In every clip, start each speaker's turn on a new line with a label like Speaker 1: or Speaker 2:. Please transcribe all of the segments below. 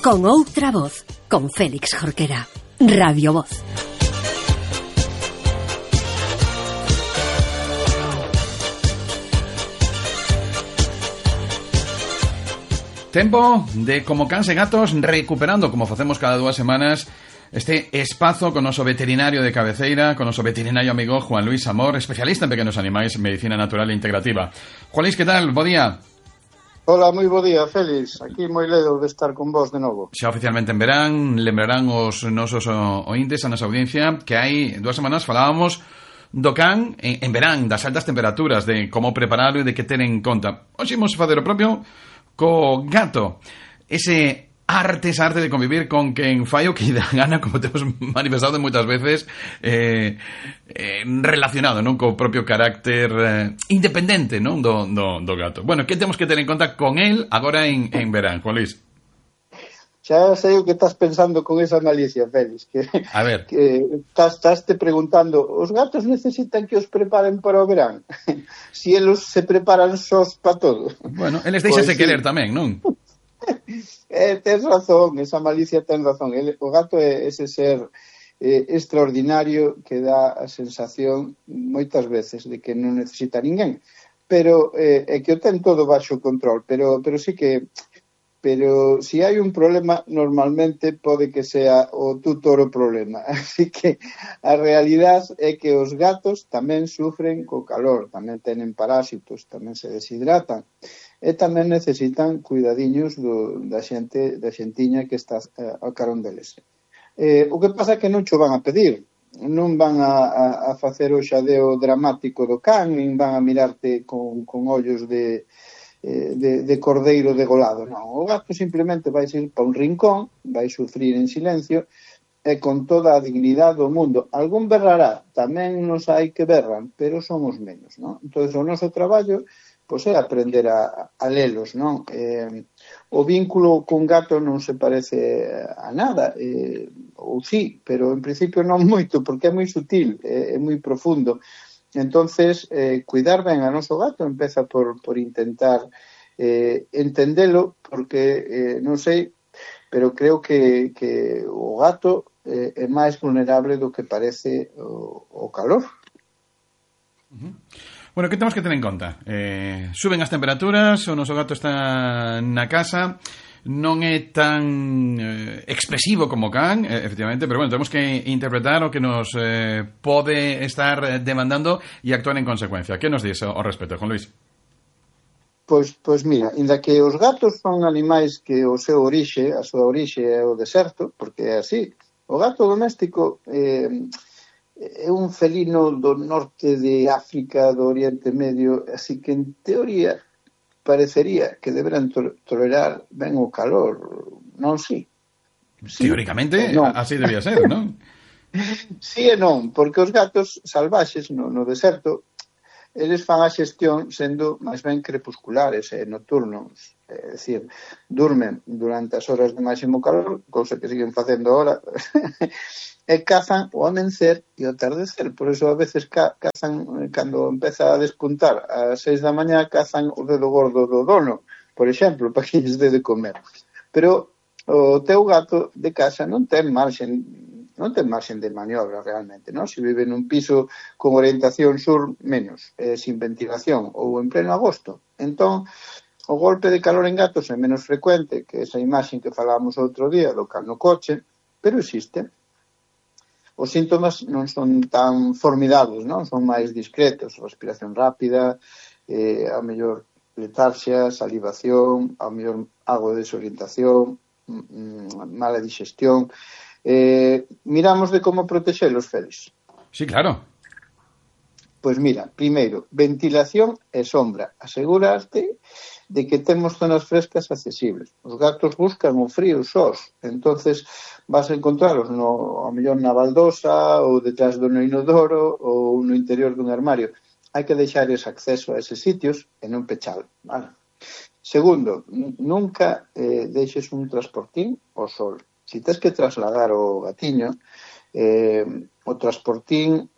Speaker 1: con outra voz, con Félix Jorquera. Radio Voz.
Speaker 2: Tempo de Como Cans e Gatos, recuperando, como facemos cada 2 semanas, este espazo con noso veterinario de cabeceira, con noso veterinario amigo Juan Luis Amor, especialista en pequenos animais, medicina natural e integrativa. Juan Luis, que tal? Bo día.
Speaker 3: Hola, moi bo día, Félix. Aquí moi ledo de estar con vos de novo.
Speaker 2: Xa oficialmente en verán, lembrarán os nosos ointes, a nosa audiencia, que hai 2 semanas falábamos do can en verán, das altas temperaturas, de como prepararlo e de que ter en conta. Hoxe imos facer o propio co gato. Ese arte de convivir con quen fai o que dá gana, como temos manifestado moitas veces, relacionado, non, co propio carácter independente, non, do gato. Bueno, que temos que ter en conta con el agora en verán, Juan Luis?
Speaker 3: Xa sei o que estás pensando con esa malicia, Félix, que
Speaker 2: a ver,
Speaker 3: que estás te preguntando, os gatos necesitan que os preparen para o verán? Si eles se preparan sós para todo.
Speaker 2: Bueno, eles deixase pues querer tamén, non?
Speaker 3: Tens razón, esa malicia ten razón. O gato é ese ser extraordinario que dá a sensación moitas veces de que non necesita ninguén, pero é que o ten todo baixo control, pero sí que si hai un problema, normalmente pode que sea o tutor o problema. Así que a realidade é que os gatos tamén sufren co calor, tamén tenen parásitos, tamén se deshidratan e tamén necesitan cuidadiños da xentiña que está ao carón deles. O que pasa é que non cho van a pedir, non van a facer o xadeo dramático do can, nin van a mirarte con ollos de cordeiro degolado, non. O gato simplemente vai ir para un rincón, vai sufrir en silencio e con toda a dignidade do mundo. Algún berrará, tamén nos hai que berran, pero somos menos, non? Entón, o noso traballo pois é aprender a lelos, non? O vínculo cun gato non se parece a nada, ou sí, pero en principio non moito, porque é moi sutil, é moi profundo. Entonces, cuidar ben a noso gato empeza por intentar entendelo, porque non sei, pero creo que o gato é máis vulnerable do que parece o calor.
Speaker 2: Bueno, que temos que ter en conta? Suben as temperaturas, o noso gato está na casa, non é tan expresivo como can, efectivamente, pero bueno, temos que interpretar o que nos pode estar demandando e actuar en consecuencia. Que nos dis ao respecto, Juan Luis?
Speaker 3: Pois mira, inda que os gatos son animais que a súa orixe é o deserto, porque é así. O gato doméstico é un felino do norte de África, do Oriente Medio, así que en teoría parecería que deberán tolerar ben o calor, non si?
Speaker 2: Sí, teóricamente, non. Así debía ser, non?
Speaker 3: Sí e non, porque os gatos salvaxes no deserto, eles fan a xestión sendo máis ben crepusculares e nocturnos, é dicir, durmen durante as horas de máximo calor, cousa que siguen facendo ahora, e cazan o amencer e o atardecer. Por eso a veces cazan, cando empeza a despuntar ás 6 da mañá, cazan o dedo gordo do dono, por exemplo, para que lles dé de comer. Pero o teu gato de casa non ten marxen de maniobra realmente, non? Se vive nun piso con orientación sur, menos, sin ventilación, ou en pleno agosto. Entón, o golpe de calor en gatos é menos frecuente que esa imaxe que falábamos outro día do can no coche, pero existe. Os síntomas non son tan formidables, non? Son máis discretos, respiración rápida, a mellor letarxia, salivación, a mellor algo de desorientación, mala digestión. Miramos de como protexelos, Félix.
Speaker 2: Sí, claro.
Speaker 3: Pois mira, primeiro, ventilación e sombra. Asegurarte de que temos zonas frescas accesibles. Os gatos buscan o frío sós, entonces vas a encontralos a mellor na baldosa ou detrás do inodoro ou no interior dun armario. Hai que deixar ese acceso a eses sitios e non pechalo, vale? Segundo, nunca deixes un transportín ao sol. Se tes que trasladar o gatiño, o transportín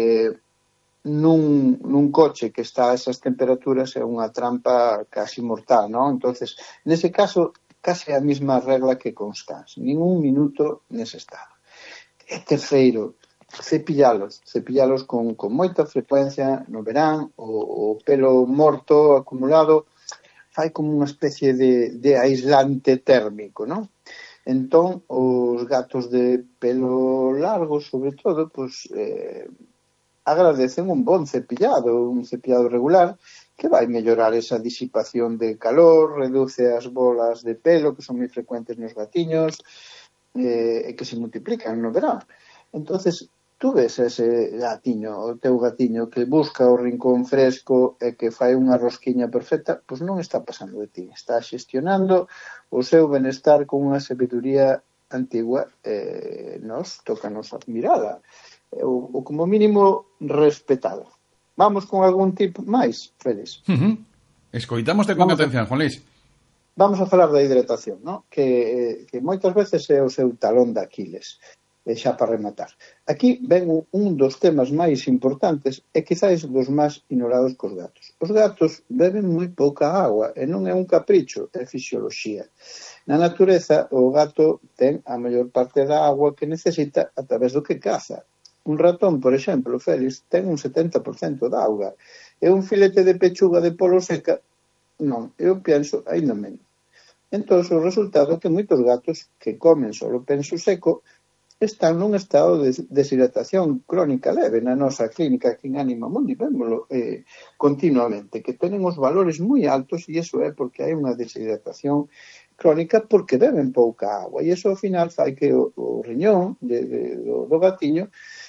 Speaker 3: nun coche que está a esas temperaturas é unha trampa casi mortal, non? Entonces, nese caso, case a mesma regla que Constance, ningún minuto nese estado. E terceiro, cepillalos con moita frecuencia no verán, o pelo morto acumulado fai como unha especie de aislante térmico, non? Entón, os gatos de pelo largo, sobre todo, pois, agradecen un bon cepillado, un cepillado regular, que vai mellorar esa disipación de calor, reduce as bolas de pelo, que son moi frecuentes nos gatiños, e que se multiplican no verán. Entonces, tú ves ese gatiño, o teu gatiño, que busca o rincón fresco e que fai unha rosquiña perfecta, pois non está pasando de ti, está xestionando o seu benestar con unha sabiduría antigua, nos tócanos admirala, ou como mínimo respetala. Vamos con algún tip máis, Félix?
Speaker 2: Escoitámoste con atención, Juan Luis.
Speaker 3: Vamos a falar da hidratación, ¿no? que moitas veces é o seu talón de Aquiles. Xa para rematar. Aquí ven un dos temas máis importantes e quizáis dos máis ignorados cos gatos. Os gatos beben moi pouca agua e non é un capricho, é fisioloxía. Na natureza, o gato ten a maior parte da agua que necesita a través do que caza. Un ratón, por exemplo, Félix, ten un 70% da auga. E un filete de pechuga de polo seca, non, eu penso aínda menos. Entón, o resultado é que moitos gatos que comen solo penso seco están nun estado de deshidratación crónica leve. Na nosa clínica aquí en Anima Mundi vémolo continuamente, que tenen os valores moi altos, e iso é porque hai unha deshidratación crónica porque beben pouca agua, e iso ao final fai que o riñón do gatiño,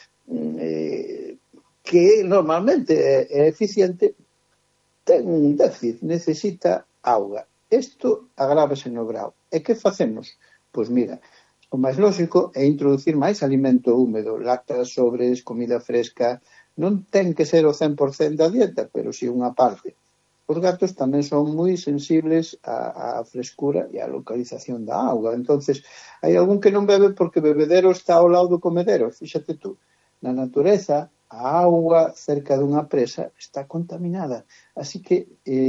Speaker 3: que normalmente é eficiente, ten un déficit, necesita auga. Isto agrávase no grau. E que facemos? Pois mira, o máis lógico é introducir máis alimento húmedo, lácteas, sobres, comida fresca. Non ten que ser o 100% da dieta, pero si unha parte. Os gatos tamén son moi sensibles á frescura e á localización da auga. Entonces, hai algún que non bebe porque o bebedero está ao lado do comedero. Fíxate tú, na natureza, a auga cerca dunha presa está contaminada. Así que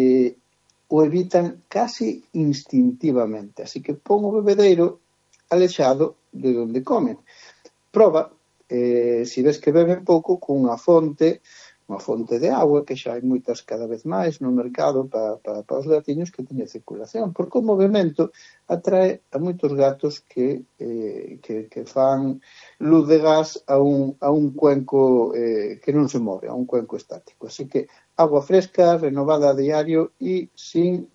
Speaker 3: o evitan casi instintivamente. Así que pon o bebedeiro alexado de onde comen. Proba, se ves que beben pouco, cunha fonte de agua, que xa hai moitas cada vez máis no mercado para os gatiños que teñen circulación, porque o movimento atrae a moitos gatos que fan luz de gas a un cuenco que non se move, a un cuenco estático. Así que agua fresca, renovada a diario e sin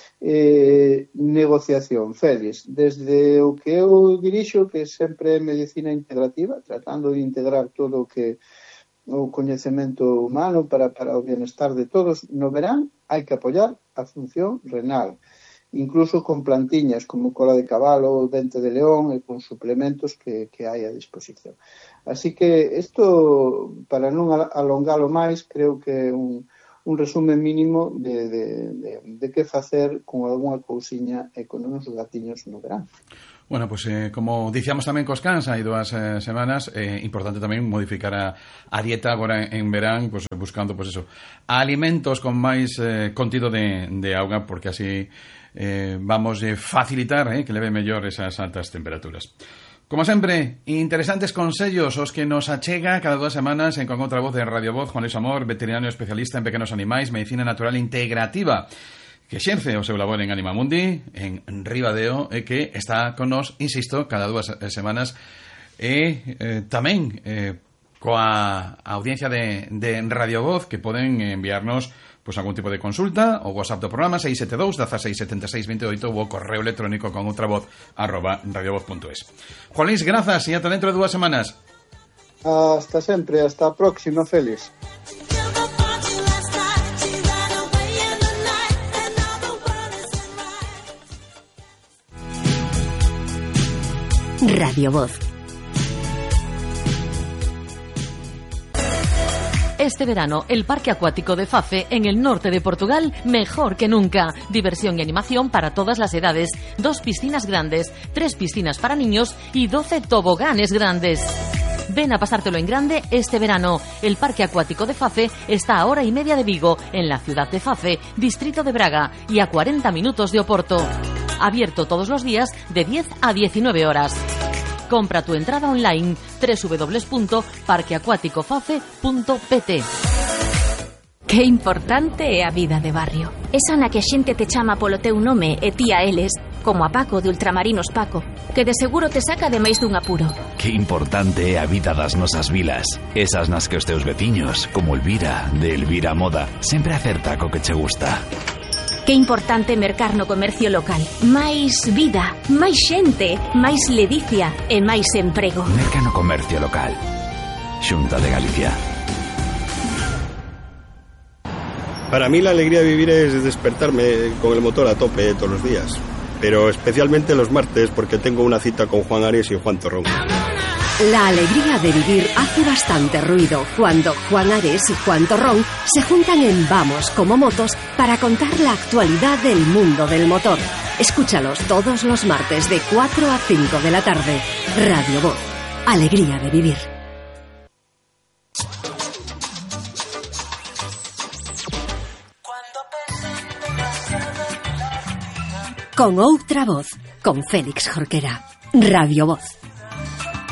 Speaker 3: negociación. Félix, desde o que eu dirixo, que sempre é medicina integrativa, tratando de integrar todo o coñecemento humano para o bienestar de todos, no verán hai que apoiar a función renal, incluso con plantiñas como cola de cabalo, dente de león e con suplementos que hai a disposición. Así que isto, para non alongalo máis, creo que é un resumen mínimo de que facer con algunha cousiña e con uns gatiños no verán.
Speaker 2: Bueno, pues como dicíamos tamén cos cans hai 2 semanas, importante tamén modificar a dieta agora en verán, pues buscando pues eso, alimentos con máis contido de auga, porque así vamos facilitar que leve mellor esas altas temperaturas. Como sempre, interesantes consellos os que nos achega cada 2 semanas en Con Outra Voz de Radio Voz Juan Luis Amor, veterinario especialista en pequenos animais, medicina natural integrativa, que xerce o seu labor en Anima Mundi, en Ribadeo, e que está con nos, insisto, cada 2 semanas, e tamén coa audiencia de Radio Voz, que poden enviarnos pues algún tipo de consulta, o WhatsApp do programa 672 1676 28 ou o correo electrónico con outravoz@radiovoz.es. Juan Luis, grazas e ata dentro de 2 semanas.
Speaker 3: Hasta sempre, hasta a próxima, Félix.
Speaker 1: Radio Voz.
Speaker 4: Este verano, el Parque Acuático de Fafe, en el norte de Portugal, mejor que nunca. Diversión y animación para todas las edades. 2 piscinas grandes, 3 piscinas para niños y 12 toboganes grandes. Ven a pasártelo en grande este verano. El Parque Acuático de Fafe está a 1 hora y media de Vigo, en la ciudad de Fafe, distrito de Braga, y a 40 minutos de Oporto. abierto todos los días de 10 a 19 horas. Compra tu entrada online www.parqueacuaticofafe.pt.
Speaker 5: Que importante é a vida de barrio. Esa na que a xente te chama polo teu nome e ti a eles, como a Paco de Ultramarinos Paco, que de seguro te saca de máis dun apuro.
Speaker 6: Que importante é a vida das nosas vilas. Esas nas que os teus veciños, como Elvira, de Elvira Moda, sempre acerta co que che gusta.
Speaker 5: Que importante mercar no comercio local. Máis vida, máis xente, máis ledicia e máis emprego.
Speaker 6: Merca no comercio local. Xunta de Galicia.
Speaker 7: Para mí la alegría de vivir es despertarme con el motor a tope todos los días, pero especialmente los martes porque tengo una cita con Juan Ares y Juan Torrón.
Speaker 1: La alegría de vivir hace bastante ruido cuando Juan Ares y Juan Torrón se juntan en Vamos como Motos para contar la actualidad del mundo del motor. Escúchalos todos los martes de 4 a 5 de la tarde. Radio Voz. Alegría de vivir. Con outra voz, con Félix Jorquera. Radio Voz.